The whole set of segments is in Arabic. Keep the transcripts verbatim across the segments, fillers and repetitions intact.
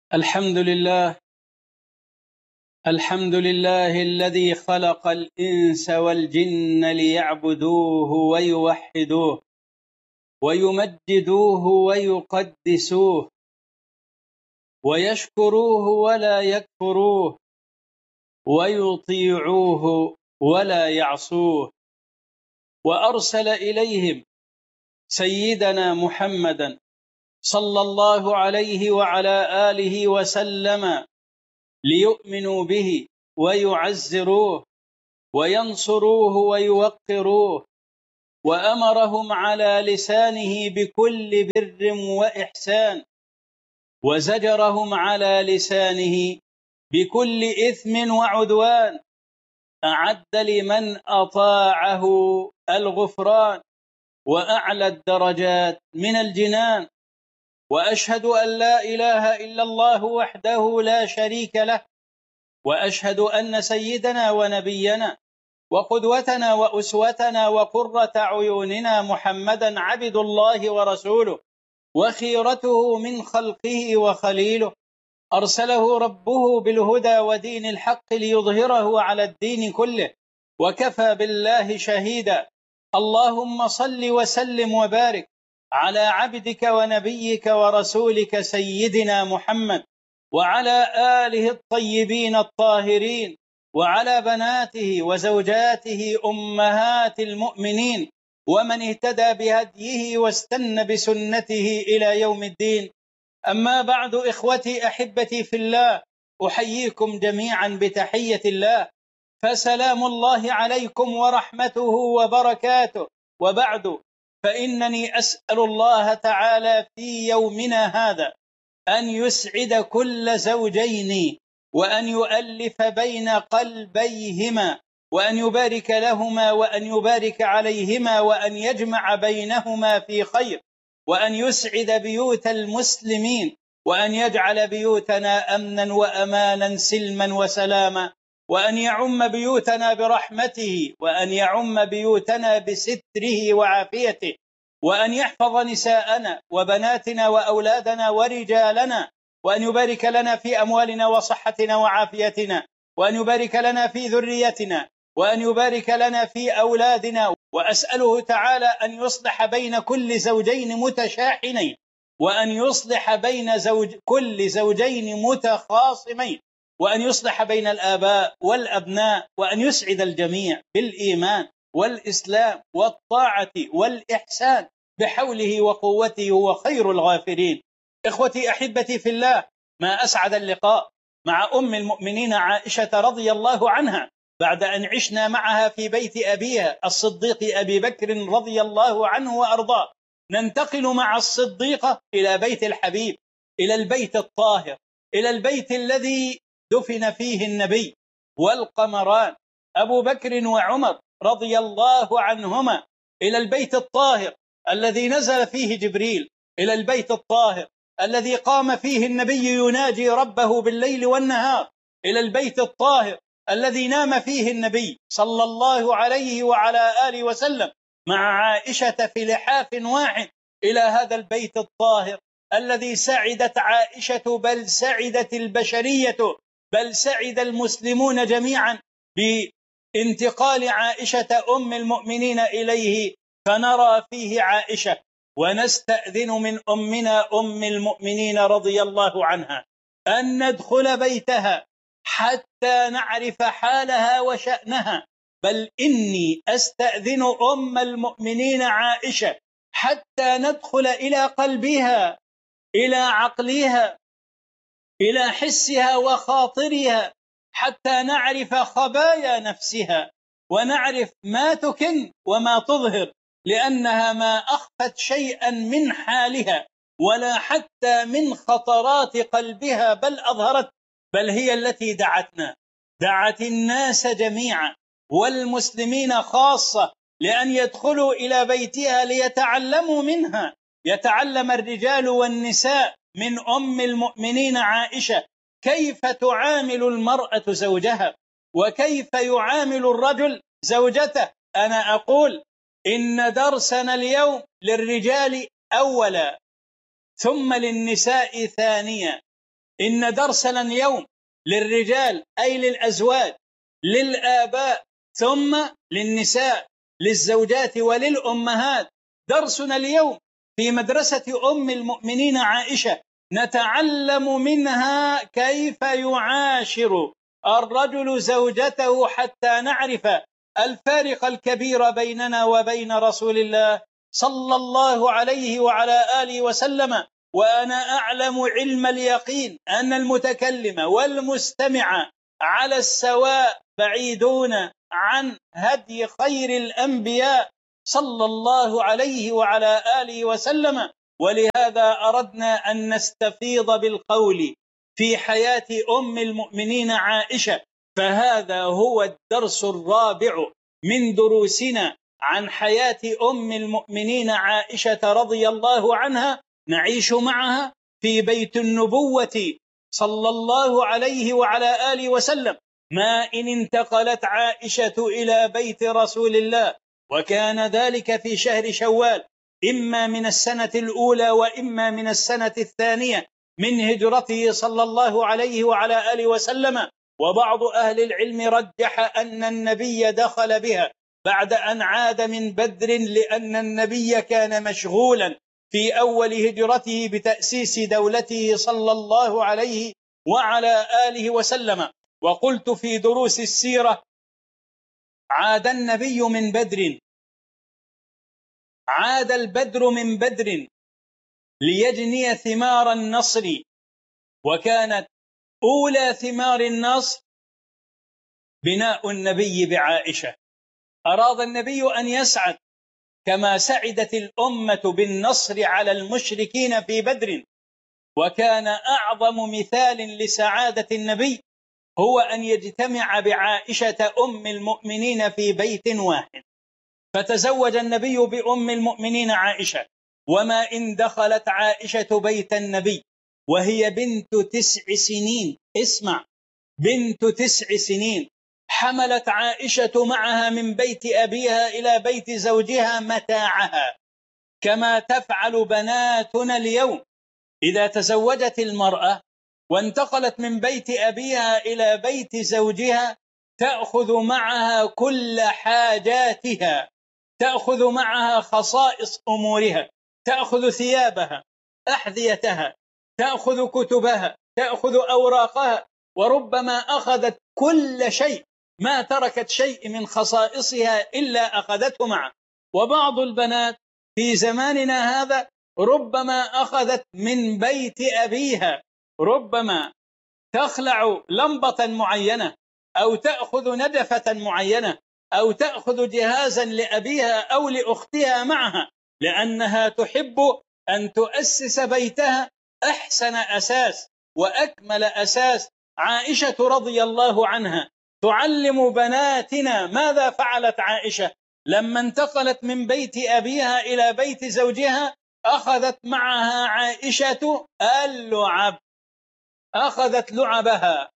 الحمد لله الحمد لله الذي خلق الإنس والجن ليعبدوه ويوحدوه ويمجدوه ويقدسوه ويشكروه ولا يكفروه ويطيعوه ولا يعصوه، وأرسل إليهم سيدنا محمدا صلى الله عليه وعلى آله وسلم ليؤمنوا به ويعزروه وينصروه ويوقروه، وأمرهم على لسانه بكل بر وإحسان، وزجرهم على لسانه بكل إثم وعدوان. أعد لمن أطاعه الغفران وأعلى الدرجات من الجنان، وأشهد أن لا إله إلا الله وحده لا شريك له، وأشهد أن سيدنا ونبينا وقدوتنا وأسوتنا وقرة عيوننا محمدا عبد الله ورسوله وخيرته من خلقه وخليله، أرسله ربه بالهدى ودين الحق ليظهره على الدين كله، وكفى بالله شهيدا. اللهم صل وسلم وبارك على عبدك ونبيك ورسولك سيدنا محمد وعلى آله الطيبين الطاهرين، وعلى بناته وزوجاته أمهات المؤمنين، ومن اهتدى بهديه واستنى بسنته إلى يوم الدين. أما بعد، إخوتي أحبتي في الله، أحييكم جميعا بتحية الله، فسلام الله عليكم ورحمته وبركاته. وبعد، فإنني أسأل الله تعالى في يومنا هذا أن يسعد كل زوجين، وأن يؤلف بين قلبيهما، وأن يبارك لهما، وأن يبارك عليهما، وأن يجمع بينهما في خير، وأن يسعد بيوت المسلمين، وأن يجعل بيوتنا أمنا وأمانا سلما وسلاما، وأن يعم بيوتنا برحمته، وأن يعم بيوتنا بستره وعافيته، وأن يحفظ نساءنا وبناتنا وأولادنا ورجالنا، وأن يبارك لنا في أموالنا وصحتنا وعافيتنا، وأن يبارك لنا في ذريتنا، وأن يبارك لنا في أولادنا. وأسأله تعالى أن يصلح بين كل زوجين متشاحنين، وأن يصلح بين زوج كل زوجين متخاصمين، وأن يصلح بين الآباء والأبناء، وأن يسعد الجميع بالإيمان والإسلام والطاعة والإحسان بحوله وقوته، هو خير الغافرين. إخوتي أحبتي في الله، ما أسعد اللقاء مع أم المؤمنين عائشة رضي الله عنها بعد أن عشنا معها في بيت أبيها الصديق أبي بكر رضي الله عنه وأرضاه. ننتقل مع الصديقة إلى بيت الحبيب، إلى البيت الطاهر، إلى البيت الذي دفن فيه النبي والقمران أبو بكر وعمر رضي الله عنهما، إلى البيت الطاهر الذي نزل فيه جبريل، إلى البيت الطاهر الذي قام فيه النبي يناجي ربه بالليل والنهار، إلى البيت الطاهر الذي نام فيه النبي صلى الله عليه وعلى آله وسلم مع عائشة في لحاف واحد، إلى هذا البيت الطاهر الذي سعدت عائشة، بل سعدت البشرية، بل سعد المسلمون جميعا بانتقال عائشة أم المؤمنين إليه، فنرى فيه عائشة ونستأذن من أمنا أم المؤمنين رضي الله عنها أن ندخل بيتها حتى نعرف حالها وشأنها، بل إني أستأذن أم المؤمنين عائشة حتى ندخل إلى قلبها، إلى عقلها، إلى حسها وخاطرها، حتى نعرف خبايا نفسها، ونعرف ما تكن وما تظهر، لأنها ما أخفت شيئا من حالها ولا حتى من خطرات قلبها، بل أظهرت، بل هي التي دعتنا، دعت الناس جميعا والمسلمين خاصة لأن يدخلوا إلى بيتها ليتعلموا منها، يتعلم الرجال والنساء من أم المؤمنين عائشة كيف تعامل المرأة زوجها، وكيف يعامل الرجل زوجته. أنا أقول إن درسنا اليوم للرجال أولا، ثم للنساء ثانيا. إن درسنا اليوم للرجال أي للأزواج، للآباء، ثم للنساء، للزوجات وللأمهات. درسنا اليوم في مدرسة أم المؤمنين عائشة، نتعلم منها كيف يعاشر الرجل زوجته حتى نعرف الفارق الكبير بيننا وبين رسول الله صلى الله عليه وعلى آله وسلم. وأنا أعلم علم اليقين أن المتكلم والمستمع على السواء، بعيدون عن هدي خير الأنبياء صلى الله عليه وعلى آله وسلم. ولهذا أردنا أن نستفيض بالقول في حياة أم المؤمنين عائشة، فهذا هو الدرس الرابع من دروسنا عن حياة أم المؤمنين عائشة رضي الله عنها. نعيش معها في بيت النبوة صلى الله عليه وعلى آله وسلم، ما إن انتقلت عائشة إلى بيت رسول الله، وكان ذلك في شهر شوال، إما من السنة الأولى وإما من السنة الثانية من هجرته صلى الله عليه وعلى آله وسلم. وبعض أهل العلم رجح أن النبي دخل بها بعد أن عاد من بدر، لأن النبي كان مشغولا في أول هجرته بتأسيس دولته صلى الله عليه وعلى آله وسلم. وقلت في دروس السيرة: عاد النبي من بدر، عاد البدر من بدر ليجني ثمار النصر، وكانت أولى ثمار النصر بناء النبي بعائشة. أراد النبي أن يسعد كما سعدت الأمة بالنصر على المشركين في بدر. وكان أعظم مثال لسعادة النبي هو أن يجتمع بعائشة أم المؤمنين في بيت واحد. فتزوج النبي بأم المؤمنين عائشة، وما إن دخلت عائشة بيت النبي وهي بنت تسع سنين، اسمع، بنت تسع سنين، حملت عائشة معها من بيت أبيها إلى بيت زوجها متاعها، كما تفعل بناتنا اليوم. إذا تزوجت المرأة وانتقلت من بيت أبيها إلى بيت زوجها، تأخذ معها كل حاجاتها، تأخذ معها خصائص أمورها، تأخذ ثيابها، أحذيتها، تأخذ كتبها، تأخذ أوراقها، وربما أخذت كل شيء، ما تركت شيء من خصائصها إلا أخذته معه. وبعض البنات في زماننا هذا ربما أخذت من بيت أبيها، ربما تخلع لمبة معينة، أو تأخذ ندفة معينة، أو تأخذ جهازا لأبيها أو لأختها معها، لأنها تحب أن تؤسس بيتها أحسن أساس وأكمل أساس. عائشة رضي الله عنها تعلم بناتنا ماذا فعلت عائشة لما انتقلت من بيت أبيها إلى بيت زوجها. أخذت معها عائشة اللعب، أخذت لعبها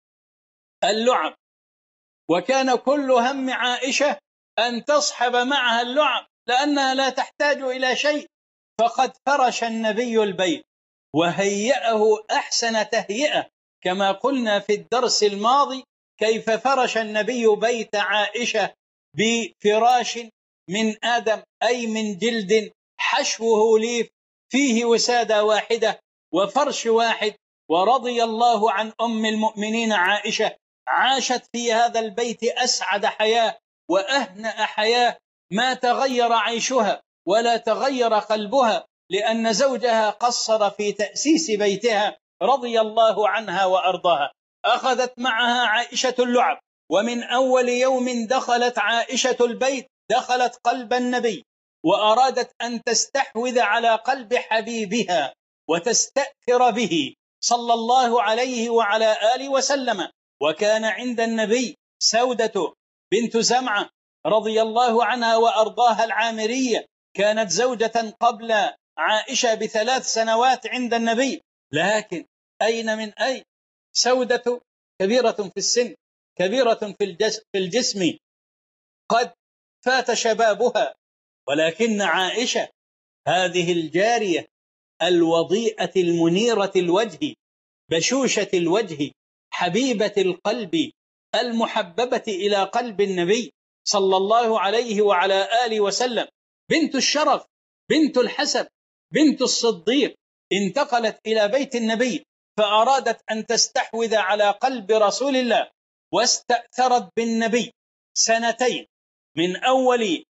اللعب، وكان كل هم عائشة أن تصحب معها اللعب، لأنها لا تحتاج إلى شيء. فقد فرش النبي البيت وهيأه أحسن تهيئة، كما قلنا في الدرس الماضي كيف فرش النبي بيت عائشة بفراش من آدم، أي من جلد حشوه ليف، فيه وسادة واحدة وفرش واحد. ورضي الله عن أم المؤمنين عائشة، عاشت في هذا البيت أسعد حياة وأهنأ حياة، ما تغير عيشها ولا تغير قلبها، لأن زوجها قصر في تأسيس بيتها رضي الله عنها وأرضاها. أخذت معها عائشة اللعب، ومن أول يوم دخلت عائشة البيت دخلت قلب النبي، وأرادت أن تستحوذ على قلب حبيبها وتستأثر به صلى الله عليه وعلى آله وسلم. وكان عند النبي سودة بنت زمعة رضي الله عنها وأرضاها العامرية، كانت زوجة قبل عائشة بثلاث سنوات عند النبي، لكن أين من أين؟ سودة كبيرة في السن، كبيرة في الجسم، قد فات شبابها، ولكن عائشة هذه الجارية الوضيئة المنيرة الوجه بشوشة الوجه حبيبة القلب المحببة إلى قلب النبي صلى الله عليه وعلى آله وسلم، بنت الشرف، بنت الحسب، بنت الصديق، انتقلت إلى بيت النبي فأرادت أن تستحوذ على قلب رسول الله، واستأثرت بالنبي سنتين من أول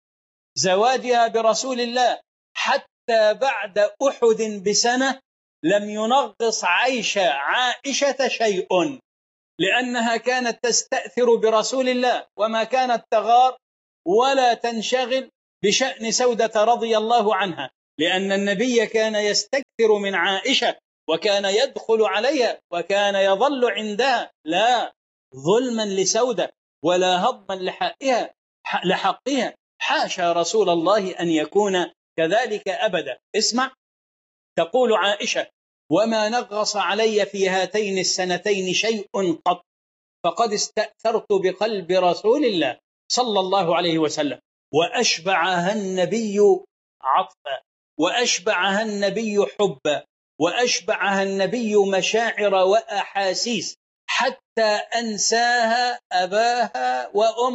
زواجها برسول الله حتى بعد أحد بسنة لم ينغص عيش عائشة شيء، لأنها كانت تستأثر برسول الله وما كانت تغار ولا تنشغل بشأن سودة رضي الله عنها، لأن النبي كان يستكثر من عائشة وكان يدخل عليها وكان يظل عندها، لا ظلما لسودة ولا هضما لحقها لحقها، حاشا رسول الله أن يكون كذلك أبدا. اسمع، تقول عائشة: وما نغص علي في هاتين السنتين شيء قط، فقد استأثرت بقلب رسول الله صلى الله عليه وسلم، وأشبعها النبي عطفا، وأشبعها النبي حبا، وأشبعها النبي مشاعر وأحاسيس، حتى أنساها أباها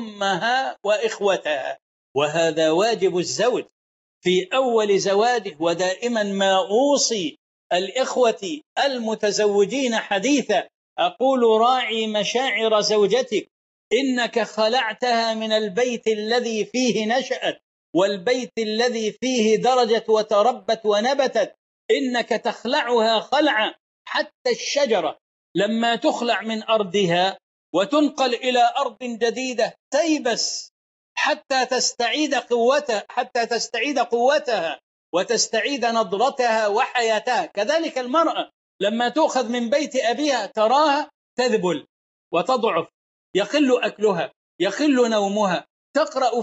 وأمها وإخوتها. وهذا واجب الزوج في أول زواجه، ودائما ما أوصي الإخوة المتزوجين حديثا أقول: راعي مشاعر زوجتك، إنك خلعتها من البيت الذي فيه نشأت والبيت الذي فيه درجت وتربت ونبتت، إنك تخلعها خلعا، حتى الشجرة لما تخلع من أرضها وتنقل إلى أرض جديدة تيبس حتى تستعيد قوتها حتى تستعيد قوتها وتستعيد نضرتها وحياتها. كذلك المرأة لما تأخذ من بيت أبيها تراها تذبل وتضعف، يقل أكلها، يقل نومها، تقرأ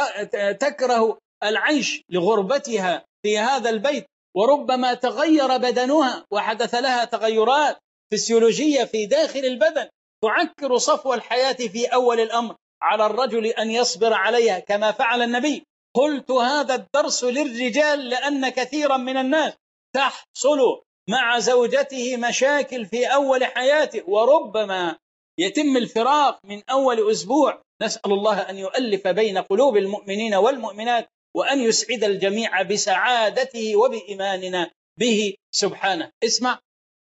تكره العيش لغربتها في هذا البيت، وربما تغير بدنها وحدث لها تغيرات فسيولوجية في داخل البدن تعكر صفو الحياة في أول الأمر. على الرجل أن يصبر عليها كما فعل النبي. قلت هذا الدرس للرجال لأن كثيرا من الناس تحصل مع زوجته مشاكل في أول حياته، وربما يتم الفراق من أول أسبوع. نسأل الله أن يؤلف بين قلوب المؤمنين والمؤمنات وأن يسعد الجميع بسعادته وبإيماننا به سبحانه. اسمع،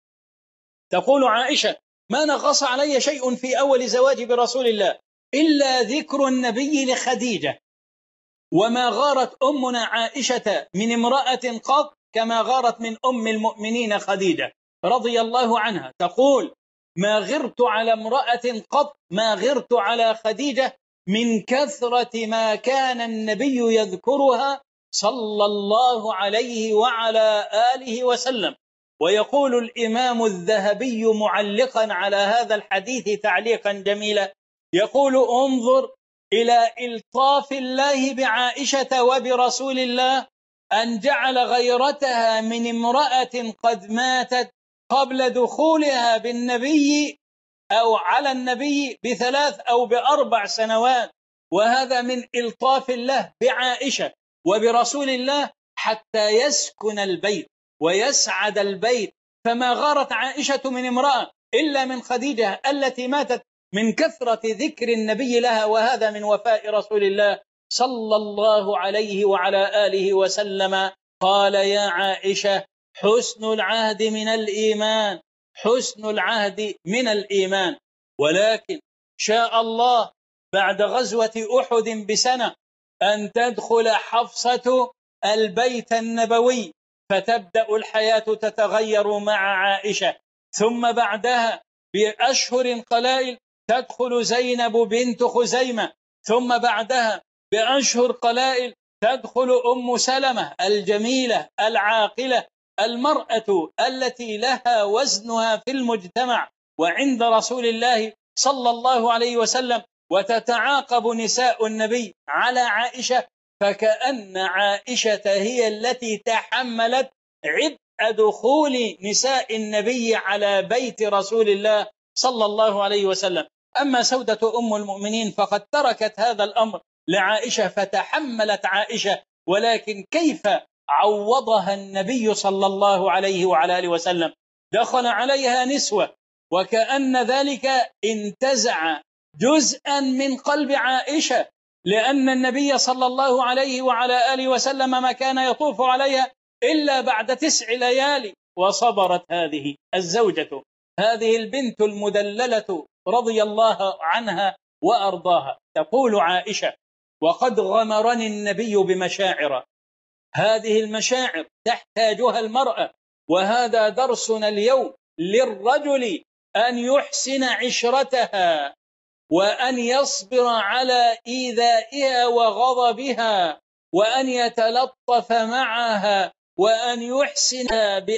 تقول عائشة: ما نغص علي شيء في أول زواجي برسول الله إلا ذكر النبي لخديجة، وما غارت أمنا عائشة من امرأة قط كما غارت من أم المؤمنين خديجة رضي الله عنها. تقول: ما غرت على امرأة قط ما غرت على خديجة من كثرة ما كان النبي يذكرها صلى الله عليه وعلى آله وسلم. ويقول الإمام الذهبي معلقا على هذا الحديث تعليقا جميلا، يقول: انظر إلى إلطاف الله بعائشة وبرسول الله أن جعل غيرتها من امرأة قد ماتت قبل دخولها بالنبي أو على النبي بثلاث أو بأربع سنوات، وهذا من إلطاف الله بعائشة وبرسول الله حتى يسكن البيت ويسعد البيت. فما غارت عائشة من امرأة إلا من خديجة التي ماتت من كثرة ذكر النبي لها، وهذا من وفاء رسول الله صلى الله عليه وعلى آله وسلم. قال: يا عائشة حسن العهد من الإيمان، حسن العهد من الإيمان. ولكن شاء الله بعد غزوة أحد بسنة أن تدخل حفصة البيت النبوي فتبدأ الحياة تتغير مع عائشة، ثم بعدها بأشهر قلائل تدخل زينب بنت خزيمة، ثم بعدها بأشهر قلائل تدخل أم سلمة الجميلة العاقلة، المرأة التي لها وزنها في المجتمع وعند رسول الله صلى الله عليه وسلم. وتتعاقب نساء النبي على عائشة، فكأن عائشة هي التي تحملت عبء دخول نساء النبي على بيت رسول الله صلى الله عليه وسلم. أما سودة أم المؤمنين فقد تركت هذا الأمر لعائشة فتحملت عائشة، ولكن كيف عوضها النبي صلى الله عليه وعلى آله وسلم؟ دخل عليها نسوة، وكأن ذلك انتزع جزءا من قلب عائشة، لأن النبي صلى الله عليه وعلى آله وسلم ما كان يطوف عليها إلا بعد تسع ليالي. وصبرت هذه الزوجة، هذه البنت المدللة رضي الله عنها وأرضاها. تقول عائشة: وقد غمرني النبي بمشاعر، هذه المشاعر تحتاجها المرأة، وهذا درسنا اليوم للرجل أن يحسن عشرتها، وأن يصبر على إيذائها وغضبها، وأن يتلطف معها، وأن يحسن